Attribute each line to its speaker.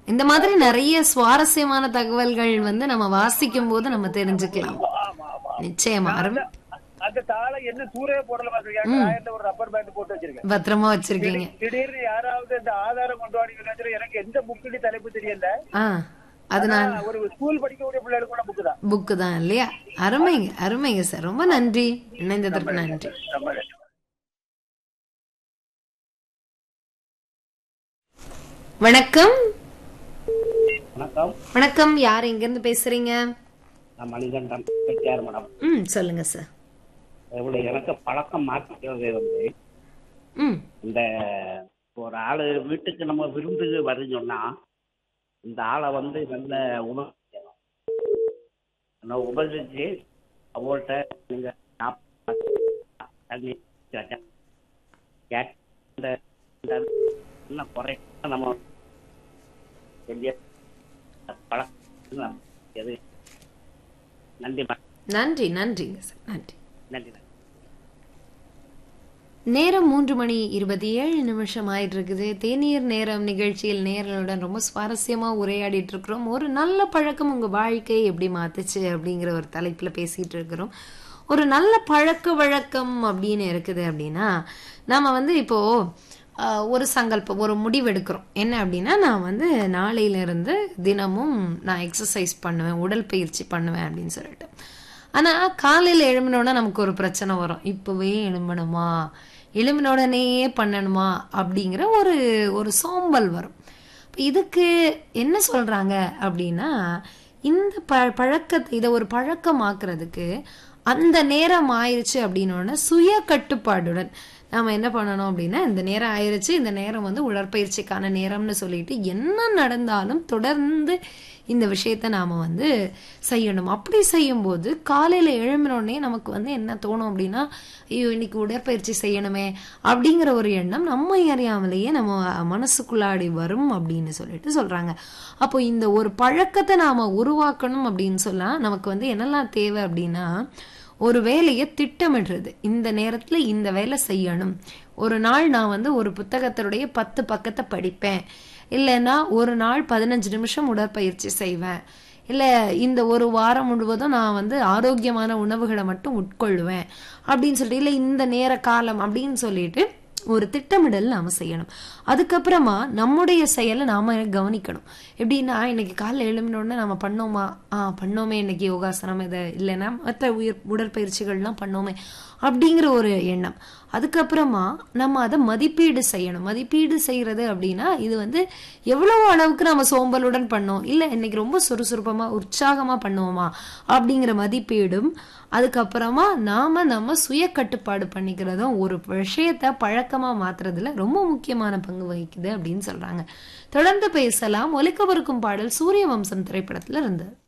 Speaker 1: இந்த மாதிரி நிறைய சுவாரஸ்யமான தகவல்கள் வந்து நம்ம வாசிக்கும் போது நம்ம தெரிஞ்சுக்கலாம்.
Speaker 2: ஆமா ஆமா.
Speaker 1: நிச்சயமா அருமை.
Speaker 2: அந்த தாளை என்ன தூரே போடல பாத்துருக்கேன். ஒரு ரப்பர் பேண்ட் போட்டு வச்சிருக்கேன்.
Speaker 1: பத்திரமா வச்சிருக்கீங்க.
Speaker 2: திடீர்னு யாராவது இந்த ஆதாரம் கொண்டு வாங்க எனக்கு எந்த புக்கு தலைப்பு தெரியல.
Speaker 1: அதனால
Speaker 2: ஒரு ஸ்கூல் படிக்கக்கூடிய பிள்ளைகளுக்கு கூட புக்கு தான்.
Speaker 1: புக்கு தான் இல்லையா? அருமைங்க அருமைங்க சார். ரொம்ப நன்றி. இணைந்ததற்கு நன்றி. வணக்கம்.
Speaker 2: வணக்கம்.
Speaker 1: வணக்கம். யார் எங்க இருந்து பேசுறீங்க?
Speaker 2: நான் மணிகண்டன் மேடம்.
Speaker 1: சொல்லுங்க சார்.
Speaker 2: எனக்கு பழக்கம் மாற்றிக்கிறது வந்து இந்த ஒரு ஆளு வீட்டுக்கு நம்ம விருந்துக்கு வருன்னு சொன்னா இந்த ஆளை வந்து நல்ல உபயோகிச்சு அவங்கள்ட்ட நீங்க தண்ணி குறை நம்ம பழக்கம். நன்றி
Speaker 1: நன்றி நன்றிங்க சார். நன்றி
Speaker 2: நன்றி.
Speaker 1: நேரம் 3:27 ஆயிட்டு இருக்குது. தேநீர் நேரம் நிகழ்ச்சியில் நேர்களுடன் ரொம்ப சுவாரஸ்யமா உரையாடிட்டு இருக்கிறோம். ஒரு நல்ல பழக்கம் உங்க வாழ்க்கையை எப்படி மாத்துச்சு அப்படிங்கிற ஒரு தலைப்புல பேசிட்டு இருக்கிறோம். ஒரு நல்ல பழக்க வழக்கம் அப்படின்னு இருக்குது அப்படின்னா நாம வந்து இப்போ ஒரு சங்கல்பம், ஒரு முடிவெடுக்கிறோம். என்ன அப்படின்னா நான் வந்து நாளையில இருந்து தினமும் நான் எக்ஸசைஸ் பண்ணுவேன், உடற்பயிற்சி பண்ணுவேன் அப்படின்னு சொல்லிட்டு. ஆனா காலையில எழும்பினோட நமக்கு ஒரு பிரச்சனை வரும். இப்பவே எழும்பணுமா, எழும்பினோடனே பண்ணணுமா அப்படிங்கிற ஒரு சோம்பல் வரும். இதுக்கு என்ன சொல்றாங்க அப்படின்னா இந்த பழக்கத்தை இதை ஒரு பழக்கமாக்குறதுக்கு அந்த நேரம் ஆயிடுச்சு அப்படின்னோடனே சுய கட்டுப்பாடுடன் நாம என்ன பண்ணணும் அப்படின்னா இந்த நேரம் ஆயிடுச்சு, இந்த நேரம் வந்து உடற்பயிற்சிக்கான நேரம்னு சொல்லிட்டு என்ன நடந்தாலும் தொடர்ந்து இந்த விஷயத்த நாம வந்து செய்யணும். அப்படி செய்யும் போது காலையில எழும்பினோடனே நமக்கு வந்து என்ன தோணும் அப்படின்னா ஐயோ இன்னைக்கு உடற்பயிற்சி செய்யணுமே அப்படிங்கிற ஒரு எண்ணம் நம்ம அறியாமலேயே நம்ம மனசுக்குள்ளாடி வரும் அப்படின்னு சொல்லிட்டு சொல்றாங்க. அப்போ இந்த ஒரு பழக்கத்தை நாம உருவாக்கணும் அப்படின்னு சொன்னா நமக்கு வந்து என்னெல்லாம் தேவை அப்படின்னா ஒரு வேலையை திட்டமிடுறது. இந்த நேரத்துல இந்த வேலை செய்யணும். ஒரு நாள் நான் வந்து ஒரு புத்தகத்தினுடைய 10 பக்கத்தை படிப்பேன், இல்லைன்னா ஒரு நாள் 15 நிமிஷம் உடற்பயிற்சி செய்வேன், இல்ல இந்த ஒரு வாரம் முழுவதும் நான் வந்து ஆரோக்கியமான உணவுகளை மட்டும் உட்கொள்வேன் அப்படின்னு சொல்லிட்டு, இல்ல இந்த நேர காலம் அப்படின்னு சொல்லிட்டு ஒரு திட்டமிடல் நாம செய்யணும். அதுக்கப்புறமா நம்முடைய செயலை நாம கவனிக்கணும். எப்படின்னா இன்னைக்கு காலைல எழுமினோடனே நம்ம பண்ணோமா, பண்ணோமே இன்னைக்கு யோகாசனம் இதை இல்லைன்னா மற்ற உடற்பயிற்சிகள்லாம் பண்ணோமே அப்படிங்கிற ஒரு எண்ணம். அதுக்கப்புறமா நம்ம அதை மதிப்பீடு செய்யணும். மதிப்பீடு செய்யறது அப்படின்னா இது வந்து எவ்வளவு அளவுக்கு நம்ம சோம்பலுடன் பண்ணோம், இல்லை இன்னைக்கு ரொம்ப சுறுசுறுப்பமா உற்சாகமா பண்ணுவோமா அப்படிங்கிற மதிப்பீடும், அதுக்கப்புறமா நம்ம சுய கட்டுப்பாடு பண்ணிக்கிறதும் ஒரு விஷயத்த பழக்கமா மாத்துறதுல ரொம்ப முக்கியமான பங்கு வகிக்குது அப்படின்னு சொல்றாங்க. தொடர்ந்து பேசலாம். ஒலிக்கவிருக்கும் பாடல் சூரிய வம்சம் திரைப்படத்துல இருந்து.